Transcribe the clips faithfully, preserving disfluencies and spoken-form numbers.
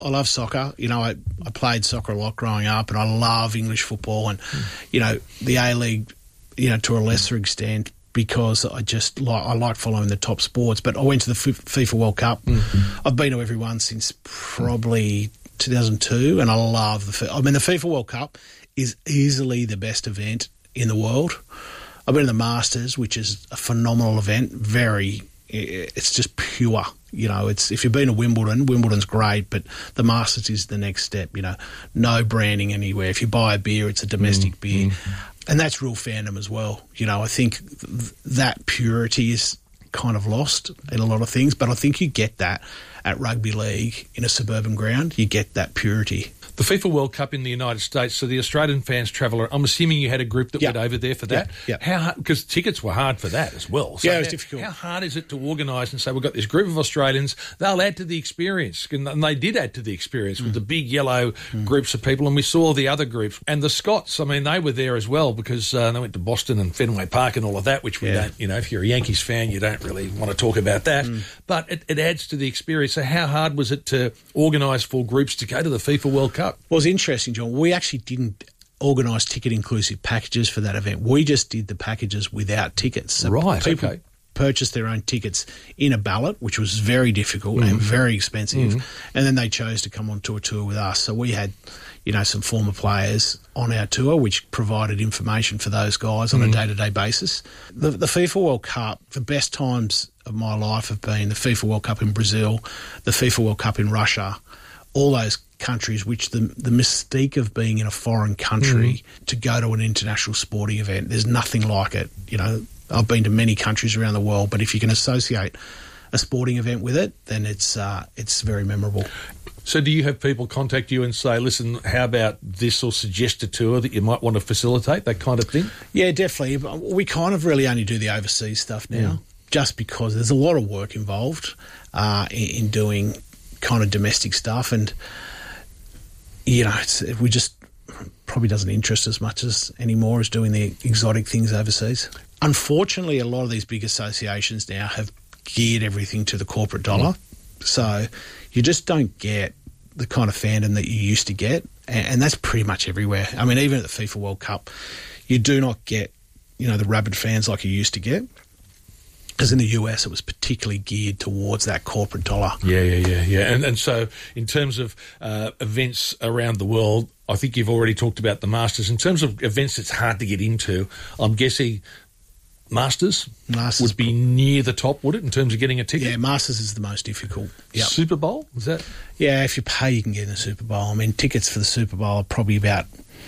I love soccer. You know, I, I played soccer a lot growing up, and I love English football and, mm. you know, the A-League, you know, to a lesser extent, because I just like I like following the top sports. But I went to the F- FIFA World Cup. Mm-hmm. I've been to every one since probably two thousand two, and I love the. I mean, the FIFA World Cup is easily the best event in the world. I've been to the Masters, which is a phenomenal event. Very, it's just pure. You know, it's if you've been to Wimbledon, Wimbledon's great, but the Masters is the next step. You know, no branding anywhere. If you buy a beer, it's a domestic mm, beer, mm. and that's real fandom as well. You know, I think th- that purity is kind of lost in a lot of things, but I think you get that at rugby league in a suburban ground. You get that purity. The FIFA World Cup in the United States, so the Australian fans travel. I'm assuming you had a group that yep. went over there for that. Yeah, yep. How because tickets were hard for that as well. So yeah, it was how, difficult. How hard is it to organise and say we've got this group of Australians? They'll add to the experience, and they did add to the experience mm. with the big yellow mm. groups of people, and we saw the other groups and the Scots. I mean, they were there as well because uh, they went to Boston and Fenway Park and all of that, which we yeah. don't. You know, if you're a Yankees fan, you don't really want to talk about that. Mm. But it, it adds to the experience. So how hard was it to organise for groups to go to the FIFA World Cup? Well, it was interesting, John. We actually didn't organise ticket-inclusive packages for that event. We just did the packages without tickets. So right, people okay. purchased their own tickets in a ballot, which was very difficult mm. and very expensive, mm. and then they chose to come onto a tour with us. So we had, you know, some former players on our tour, which provided information for those guys on mm. a day-to-day basis. The, the FIFA World Cup, the best times of my life have been the FIFA World Cup in Brazil, the FIFA World Cup in Russia, all those countries which the the mystique of being in a foreign country mm. to go to an international sporting event, there's nothing like it. You know, I've been to many countries around the world, but if you can associate a sporting event with it, then it's uh, it's very memorable. So do you have people contact you and say, listen, how about this, or suggest a tour that you might want to facilitate, that kind of thing? Yeah, definitely. We kind of really only do the overseas stuff now, mm. just because there's a lot of work involved uh, in, in doing kind of domestic stuff, and you know, it's, we just probably doesn't interest as much as anymore as doing the exotic things overseas. Unfortunately, a lot of these big associations now have geared everything to the corporate dollar, mm. so you just don't get the kind of fandom that you used to get, and, and that's pretty much everywhere. I mean, even at the FIFA World Cup, you do not get, you know, the rabid fans like you used to get. Because in the U S, it was particularly geared towards that corporate dollar. Yeah, yeah, yeah, yeah. And and so in terms of uh, events around the world, I think you've already talked about the Masters. In terms of events that's hard to get into, I'm guessing Masters, Masters would be near the top, would it, in terms of getting a ticket? Yeah, Masters is the most difficult. Yep. Super Bowl, is that? Yeah, if you pay, you can get in the Super Bowl. I mean, tickets for the Super Bowl are probably about,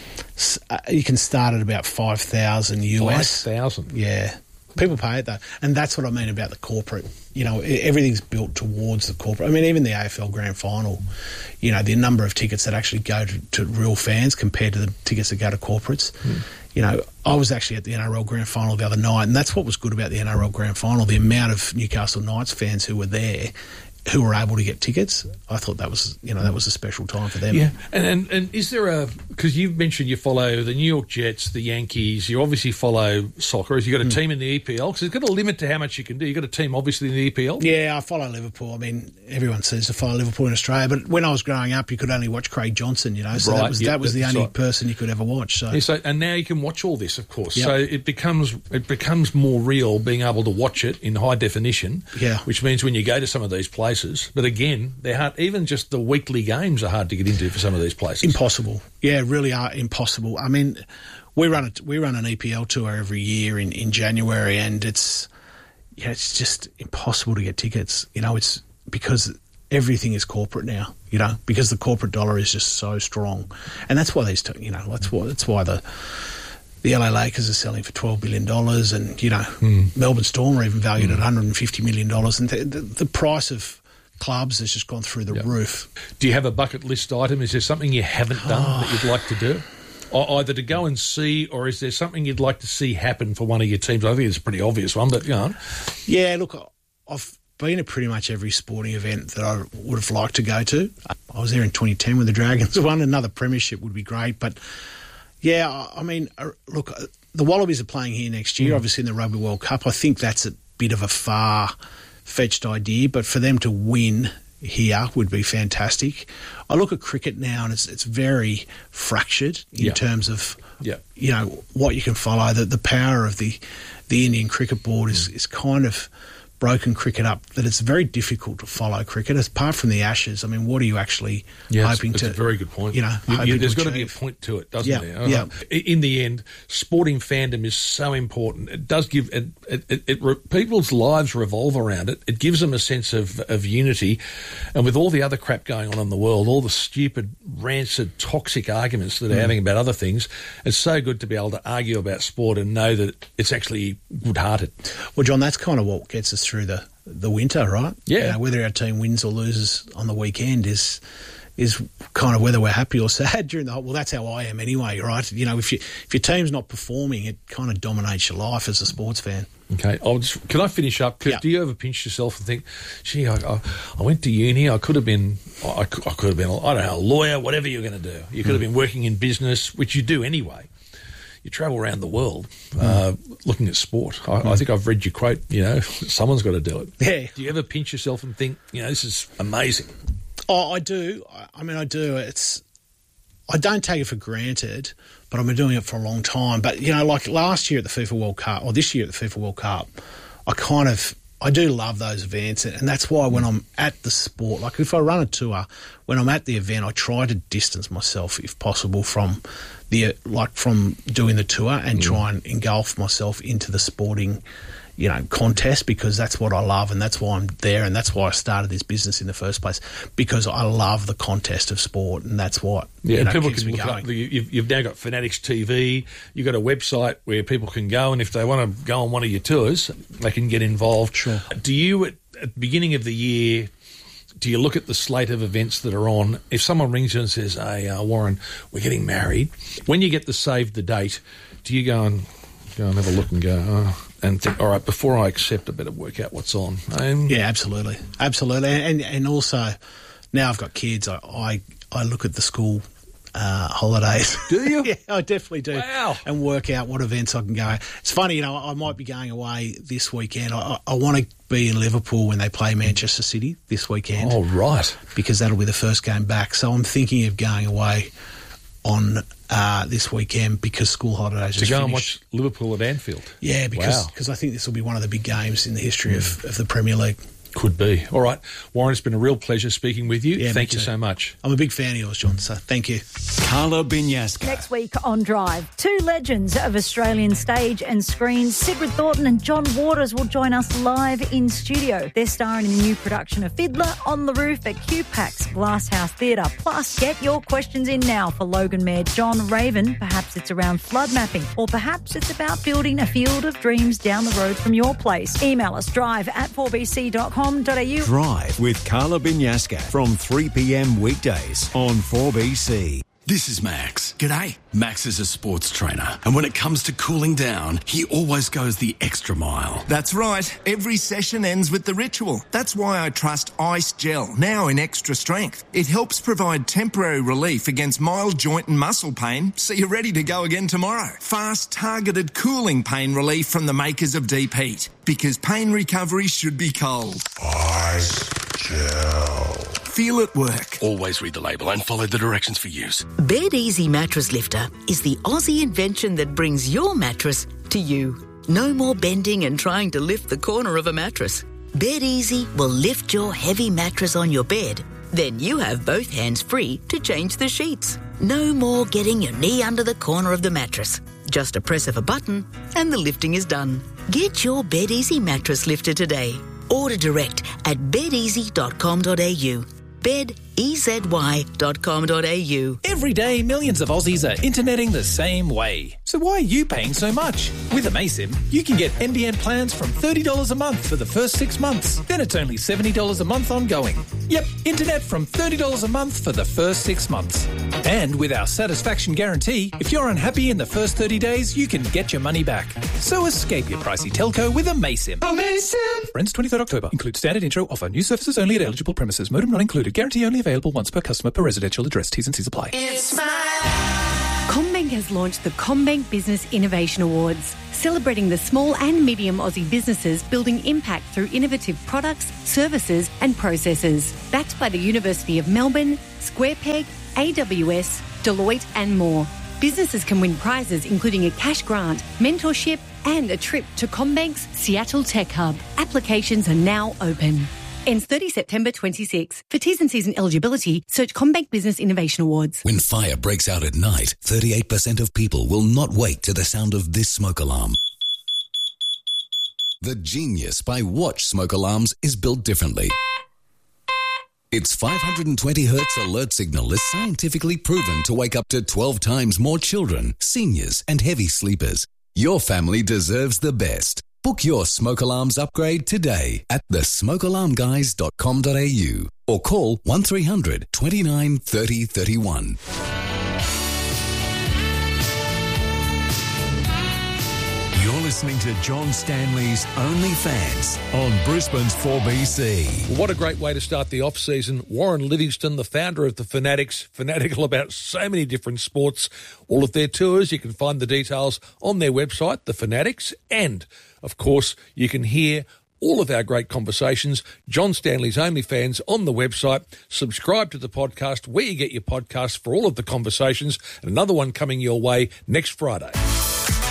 uh, you can start at about five thousand U S. five thousand? Yeah. People pay it though, and that's what I mean about the corporate. You know, everything's built towards the corporate. I mean, even the A F L Grand Final, you know, the number of tickets that actually go to, to real fans compared to the tickets that go to corporates. Mm. You know, I was actually at the N R L Grand Final the other night, and that's what was good about the N R L Grand Final, the amount of Newcastle Knights fans who were there, who were able to get tickets. I thought that was, you know, that was a special time for them. Yeah, and and, and is there a, because you've mentioned you follow the New York Jets, the Yankees, you obviously follow soccer. Have you got a mm. team in the E P L? Because it's got a limit to how much you can do. You've got a team obviously in the E P L? Yeah, I follow Liverpool. I mean, everyone says to follow Liverpool in Australia, but when I was growing up, you could only watch Craig Johnson, you know, so right. that was yep, that was the only right. person you could ever watch. So. Yeah, so and now you can watch all this, of course. Yep. So it becomes it becomes more real being able to watch it in high definition, yeah. which means when you go to some of these places, but again, they're hard, even just the weekly games are hard to get into for some of these places. Impossible. Yeah, really are impossible. I mean, we run a, we run an E P L tour every year in, in January, and it's yeah, it's just impossible to get tickets. You know, it's because everything is corporate now. You know, because the corporate dollar is just so strong, and that's why these, you know, that's why that's why the the L A Lakers are selling for twelve billion dollars, and you know, mm. Melbourne Storm are even valued mm. at one hundred fifty million dollars, and the, the, the price of clubs has just gone through the yep. roof. Do you have a bucket list item? Is there something you haven't done oh. that you'd like to do? Or either to go and see, or is there something you'd like to see happen for one of your teams? I think it's a pretty obvious one, but, you know. Yeah, look, I've been at pretty much every sporting event that I would have liked to go to. I was there in twenty ten when the Dragons won. Another premiership would be great. But, yeah, I mean, look, the Wallabies are playing here next year, mm. obviously in the Rugby World Cup. I think that's a bit of a far fetched idea, but for them to win, here would be fantastic. I look at cricket now and it's it's very fractured in Yeah. terms of Yeah. you know what you can follow. The the power of the the Indian Cricket Board is, is kind of broken cricket up, that it's very difficult to follow cricket. Apart from the Ashes, I mean, what are you actually Yeah, hoping it's, to? it's a very good point. You know, You- you- hoping there's to got to be a achieve. point to it, doesn't Yeah, there? yeah. Uh, In the end, sporting fandom is so important. It does give it, it, it, it re, people's lives revolve around it. It gives them a sense of, of unity, and with all the other crap going on in the world, all the stupid, rancid, toxic arguments that are Mm. having about other things, it's so good to be able to argue about sport and know that it's actually good-hearted. Well, John, that's kind of what gets us through the, the winter, right? Yeah. You know, whether our team wins or loses on the weekend is is kind of whether we're happy or sad during the whole. Well, that's how I am anyway, right? You know, if you if your team's not performing, it kind of dominates your life as a sports fan. Okay, I'll just, can I finish up? Cliff, Yeah. Do you ever pinch yourself and think, gee, I, I, I went to uni, I could have been, I could, I could have been, I don't know, a lawyer, whatever you're going to do. You could have been working in business, which you do anyway. You travel around the world uh, looking at sport. I, I think I've read your quote, you know, someone's got to do it. Yeah. Do you ever pinch yourself and think, you know, this is amazing? Oh, I do. I, I mean, I do. It's I don't take it for granted, but I've been doing it for a long time. But, you know, like last year at the FIFA World Cup, or this year at the FIFA World Cup, I kind of, I do love those events. And that's why when I'm at the sport, like if I run a tour, when I'm at the event, I try to distance myself, if possible, from the, like from doing the tour and try and engulf myself into the sporting, you know, contest, because that's what I love and that's why I'm there and that's why I started this business in the first place, because I love the contest of sport and that's what, Yeah, you know, people keeps can me look it up. going. You- You've, you've now got Fanatics T V. You've got a website where people can go, and if they want to go on one of your tours, they can get involved. Sure. Do you, at, at the beginning of the year, do you look at the slate of events that are on? If someone rings you and says, hey, uh, Warren, we're getting married, when you get the save the date, do you go and go and have a look and go, oh, and think, all right, before I accept, I better work out what's on? Um, Yeah, absolutely, absolutely, and and also now I've got kids. I I, I look at the school uh, holidays. Do you? Yeah, I definitely do. Wow. And work out what events I can go. It's funny, you know, I might be going away this weekend. I, I, I want to be in Liverpool when they play Manchester City this weekend. Oh, right. Because that'll be the first game back. So I'm thinking of going away on uh, this weekend because school holidays To are go and finished. watch Liverpool at Anfield. Yeah, because Wow. cause I think this will be one of the big games in the history of, of the Premier League. Could be. All right. Warren, it's been a real pleasure speaking with you. Yeah, me Thank you too. so much. I'm a big fan of yours, John, so thank you. Carla Binyaska. Next week on Drive, two legends of Australian stage and screen, Sigrid Thornton and John Waters, will join us live in studio. They're starring in the new production of Fiddler on the Roof at Q PAX Glasshouse Theatre. Plus, get your questions in now for Logan Mayor John Raven. Perhaps it's around flood mapping, or perhaps it's about building a field of dreams down the road from your place. Email us drive at four b c dot com dot a u. Drive with Carla Binyaska from three p m weekdays on four B C. This is Max. G'day. Max is a sports trainer, and when it comes to cooling down, he always goes the extra mile. That's right. Every session ends with the ritual. That's why I trust Ice Gel, now in extra strength. It helps provide temporary relief against mild joint and muscle pain, so you're ready to go again tomorrow. Fast, targeted cooling pain relief from the makers of Deep Heat, because pain recovery should be cold. Ice Gel. Feel it work. Always read the label and follow the directions for use. Bed Easy Mattress Lifter is the Aussie invention that brings your mattress to you. No more bending and trying to lift the corner of a mattress. Bed Easy will lift your heavy mattress on your bed. Then you have both hands free to change the sheets. No more getting your knee under the corner of the mattress. Just a press of a button and the lifting is done. Get your Bed Easy Mattress Lifter today. Order direct at bed easy dot com dot a u. bed easy dot com dot a u. Every day, millions of Aussies are interneting the same way. So why are you paying so much? With Amaysim, you can get N B N plans from thirty dollars a month for the first six months. Then it's only seventy dollars a month ongoing. Yep, internet from thirty dollars a month for the first six months. And with our satisfaction guarantee, if you're unhappy in the first thirty days, you can get your money back. So escape your pricey telco with Amaysim. Amaysim! Ends twenty-third October. Includes standard intro. Offer new services only at eligible premises. Modem not included. Guarantee only available once per customer per residential address. T's and C's apply. CommBank has launched the CommBank Business Innovation Awards, celebrating the small and medium Aussie businesses building impact through innovative products, services and processes. Backed by the University of Melbourne, SquarePeg, A W S, Deloitte and more. Businesses can win prizes including a cash grant, mentorship and a trip to CommBank's Seattle Tech Hub. Applications are now open. Ends thirtieth September twenty-six. For T's and C's and eligibility, search CommBank Business Innovation Awards. When fire breaks out at night, thirty-eight percent of people will not wake to the sound of this smoke alarm. The Genius by Watch smoke alarms is built differently. Its five hundred twenty hertz alert signal is scientifically proven to wake up to twelve times more children, seniors and heavy sleepers. Your family deserves the best. Book your smoke alarms upgrade today at the smoke alarm guys dot com dot a u or call one three hundred, twenty-nine, thirty, thirty-one. You're listening to John Stanley's OnlyFans on Brisbane's four B C. Well, what a great way to start the off-season. Warren Livingston, the founder of the Fanatics, fanatical about so many different sports, all of their tours. You can find the details on their website, The Fanatics, and, of course, you can hear all of our great conversations, John Stanley's OnlyFans, on the website. Subscribe to the podcast where you get your podcasts for all of the conversations, and another one coming your way next Friday.